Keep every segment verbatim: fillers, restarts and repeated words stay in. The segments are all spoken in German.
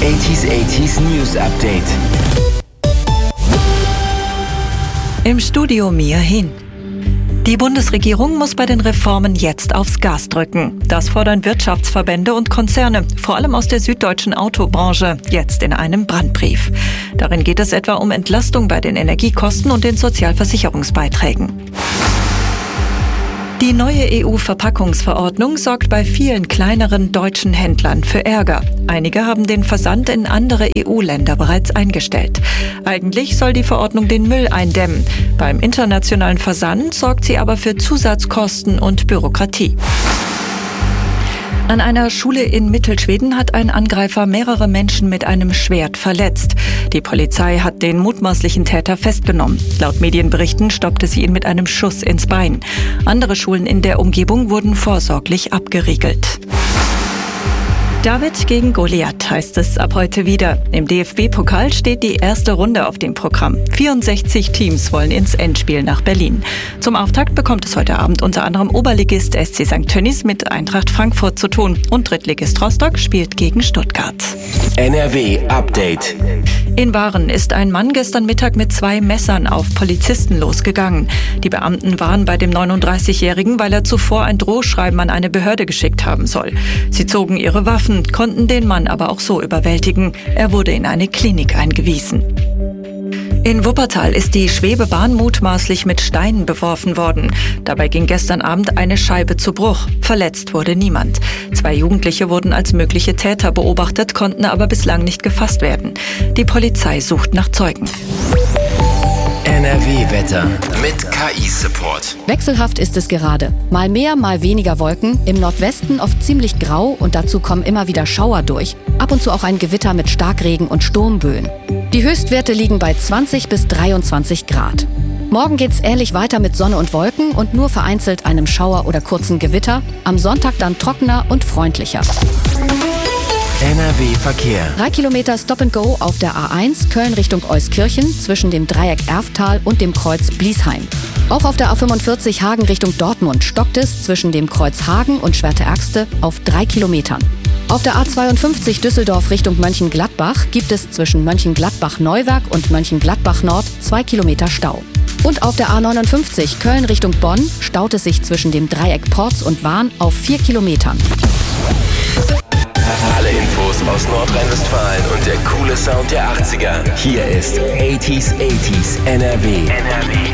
achtziger achtziger News Update. Im Studio Mia Hin. Die Bundesregierung muss bei den Reformen jetzt aufs Gas drücken. Das fordern Wirtschaftsverbände und Konzerne, vor allem aus der süddeutschen Autobranche, jetzt in einem Brandbrief. Darin geht es etwa um Entlastung bei den Energiekosten und den Sozialversicherungsbeiträgen. Die neue E U-Verpackungsverordnung sorgt bei vielen kleineren deutschen Händlern für Ärger. Einige haben den Versand in andere E U-Länder bereits eingestellt. Eigentlich soll die Verordnung den Müll eindämmen. Beim internationalen Versand sorgt sie aber für Zusatzkosten und Bürokratie. An einer Schule in Mittelschweden hat ein Angreifer mehrere Menschen mit einem Schwert verletzt. Die Polizei hat den mutmaßlichen Täter festgenommen. Laut Medienberichten stoppte sie ihn mit einem Schuss ins Bein. Andere Schulen in der Umgebung wurden vorsorglich abgeriegelt. David gegen Goliath heißt es ab heute wieder. Im D F B-Pokal steht die erste Runde auf dem Programm. vierundsechzig Teams wollen ins Endspiel nach Berlin. Zum Auftakt bekommt es heute Abend unter anderem Oberligist S C Sankt Tönnies mit Eintracht Frankfurt zu tun. Und Drittligist Rostock spielt gegen Stuttgart. N R W Update. In Waren ist ein Mann gestern Mittag mit zwei Messern auf Polizisten losgegangen. Die Beamten waren bei dem neununddreißigjährigen, weil er zuvor ein Drohschreiben an eine Behörde geschickt haben soll. Sie zogen ihre Waffen, konnten den Mann aber auch so überwältigen. Er wurde in eine Klinik eingewiesen. In Wuppertal ist die Schwebebahn mutmaßlich mit Steinen beworfen worden. Dabei ging gestern Abend eine Scheibe zu Bruch. Verletzt wurde niemand. Zwei Jugendliche wurden als mögliche Täter beobachtet, konnten aber bislang nicht gefasst werden. Die Polizei sucht nach Zeugen. N R W-Wetter mit K I-Support. Wechselhaft ist es gerade. Mal mehr, mal weniger Wolken. Im Nordwesten oft ziemlich grau und dazu kommen immer wieder Schauer durch. Ab und zu auch ein Gewitter mit Starkregen und Sturmböen. Die Höchstwerte liegen bei zwanzig bis dreiundzwanzig Grad. Morgen geht's ähnlich weiter mit Sonne und Wolken und nur vereinzelt einem Schauer oder kurzen Gewitter. Am Sonntag dann trockener und freundlicher. N R W-Verkehr. Drei Kilometer Stop-and-Go auf der A eins Köln Richtung Euskirchen zwischen dem Dreieck Erftal und dem Kreuz Bliesheim. Auch auf der A fünfundvierzig Hagen Richtung Dortmund stockt es zwischen dem Kreuz Hagen und Schwerte-Ergste auf drei Kilometern. Auf der A zweiundfünfzig Düsseldorf Richtung Mönchengladbach gibt es zwischen Mönchengladbach-Neuwerk und Mönchengladbach-Nord zwei Kilometer Stau. Und auf der A neunundfünfzig Köln Richtung Bonn staut es sich zwischen dem Dreieck Porz und Wahn auf vier Kilometern. Alle Infos aus Nordrhein-Westfalen und der coole Sound der achtziger. Hier ist achtziger achtziger N R W. N R W.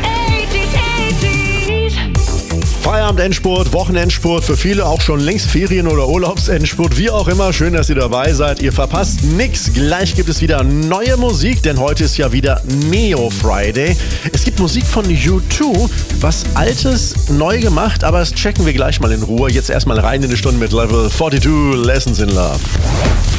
Feierabend-Endspurt, Wochenendspurt, für viele auch schon längst Ferien- oder Urlaubsendspurt, wie auch immer. Schön, dass ihr dabei seid. Ihr verpasst nix. Gleich gibt es wieder neue Musik, denn heute ist ja wieder Neo Friday. Es gibt Musik von U zwei, was Altes neu gemacht, aber das checken wir gleich mal in Ruhe. Jetzt erstmal rein in die Stunde mit Level zweiundvierzig, Lessons in Love.